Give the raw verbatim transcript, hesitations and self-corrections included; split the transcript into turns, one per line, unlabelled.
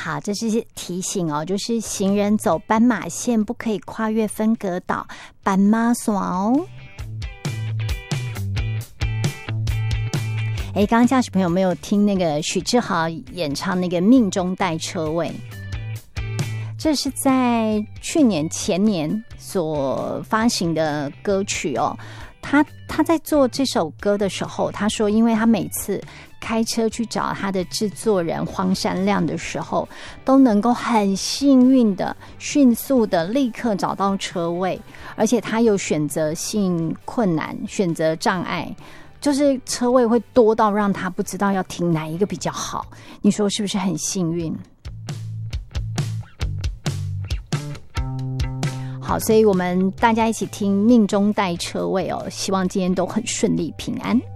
好，这是提醒哦，就是行人走斑马线不可以跨越分隔岛，斑马线哦。哎，刚刚驾驶朋友没有听那个许志豪演唱那个《命中带车位》，这是在去年前年所发行的歌曲哦。他他在做这首歌的时候，他说，因为他每次开车去找他的制作人黄山亮的时候，都能够很幸运的、迅速的立刻找到车位，而且他有选择性困难、选择障碍。就是车位会多到让他不知道要停哪一个比较好，你说是不是很幸运？好，所以我们大家一起听命中带车位哦，希望今天都很顺利平安。